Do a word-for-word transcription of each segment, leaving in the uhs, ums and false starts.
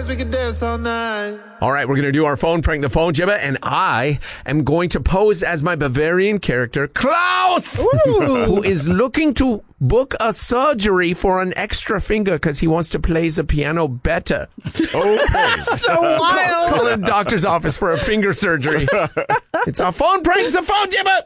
dance, we can dance all night. All right, we're going to do our phone prank, the phone jibba, and I am going to pose as my Bavarian character, Klaus, who is looking to book a surgery for an extra finger because he wants to play the piano better. Okay. So wild. Call the doctor's office for a finger surgery. It's our phone prank, the phone jibba.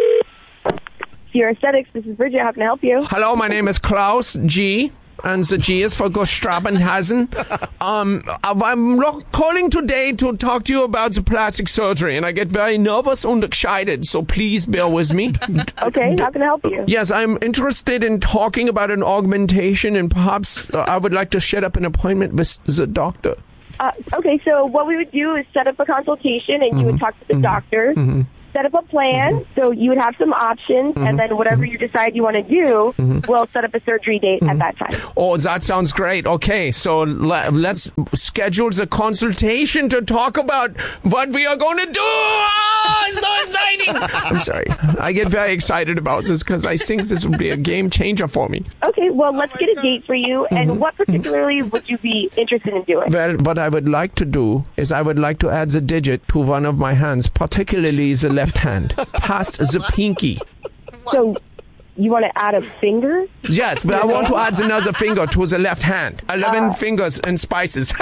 Your aesthetics, this is Bridget. How can I help you? Hello, my name is Klaus G. And the G is for Gostrabenhasen. Um, I'm lo- calling today to talk to you about the plastic surgery, and I get very nervous and excited, so please bear with me. Okay, how can I help you? Yes, I'm interested in talking about an augmentation, and perhaps uh, I would like to set up an appointment with the doctor. Uh, okay, so what we would do is set up a consultation, and mm-hmm. you would talk to the mm-hmm. doctor. Mm-hmm. Set up a plan, mm-hmm. so you would have some options, mm-hmm. and then whatever you decide you want to do, mm-hmm. we'll set up a surgery date mm-hmm. at that time. Oh, that sounds great. Okay, so le- let's schedule the consultation to talk about what we are going to do. Oh, it's so exciting. I'm sorry. I get very excited about this because I think this would be a game changer for me. Okay, well, let's get a date for you, mm-hmm. and what particularly would you be interested in doing? Well, what I would like to do is I would like to add the digit to one of my hands, particularly the left hand, past the pinky. So you want to add a finger? Yes, but I want to add another finger to the left hand. Eleven uh, fingers and spices.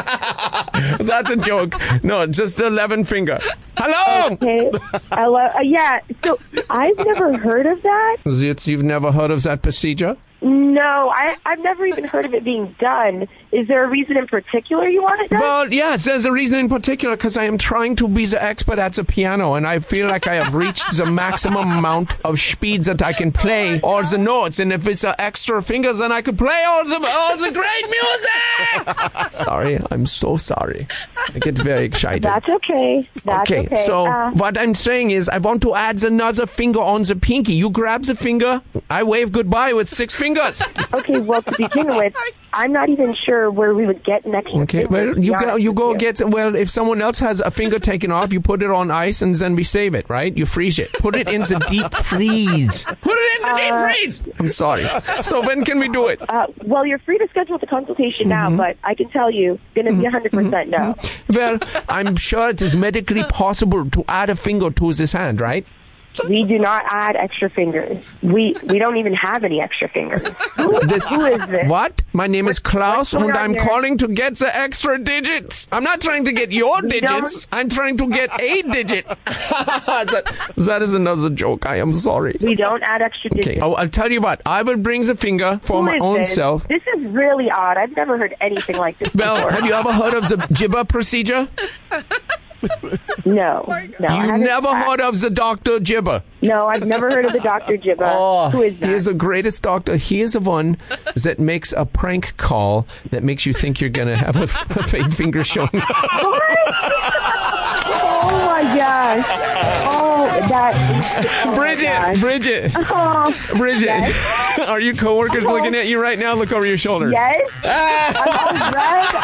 That's a joke. No, just eleven finger. Hello! Okay. Hello. Uh, yeah, so I've never heard of that. You've never heard of that procedure? No, I, I've never even heard of it being done. Is there a reason in particular you want it done? Well, yes, there's a reason in particular because I am trying to be the expert at the piano, and I feel like I have reached the maximum amount of speeds that I can play all the notes. And if it's an extra fingers, then I could play all the all the great music. Sorry, I'm so sorry. I get very excited. That's okay. That's okay. Okay, so uh, what I'm saying is I want to add another finger on the pinky. You grab the finger, I wave goodbye with six fingers. Okay, well, to begin with, I'm not even sure where we would get an extra Okay, finger, well, you go, you go you. get, well, if someone else has a finger taken off, you put it on ice and then we save it, right? You freeze it. Put it in the deep freeze. Put it in the uh, deep freeze! I'm sorry. So when can we do it? Uh, well, you're free to schedule the consultation now, mm-hmm. but I can tell you, it's going to be one hundred percent no. Mm-hmm. Well, I'm sure it is medically possible to add a finger to this hand, right? We do not add extra fingers. We we don't even have any extra fingers. Who, this, who is this? What? My name is Klaus, and I'm here? calling to get the extra digits. I'm not trying to get your we digits. Don't... I'm trying to get a digit. that, that is another joke. I am sorry. We don't add extra digits. Okay, I'll, I'll tell you what. I will bring the finger for who my own this? self. This is really odd. I've never heard anything like this Well, before. have you ever heard of the jibba procedure? No, no. You never heard of the Doctor Jibba? No, I've never heard of the Doctor Jibba. Oh, who is that? He is the greatest doctor. He is the one that makes a prank call that makes you think you're going to have a, a fake finger showing up. Oh my gosh. Oh, that. Oh Bridget, Bridget, oh, Bridget. Yes. Are your coworkers oh. looking at you right now? Look over your shoulder. Yes. I'm all red.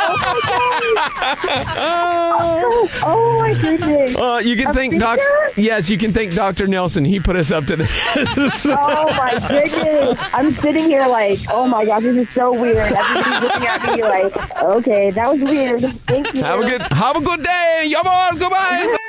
Oh my gosh. Oh, oh my goodness. Uh, you can a thank Doc. Yes, you can thank Doctor Nelson. He put us up to this. Oh my goodness. I'm sitting here like, oh my gosh, this is so weird. Everybody's looking at me like, okay, that was weird. Thank you. Have a good, have a good day. Yaman, goodbye.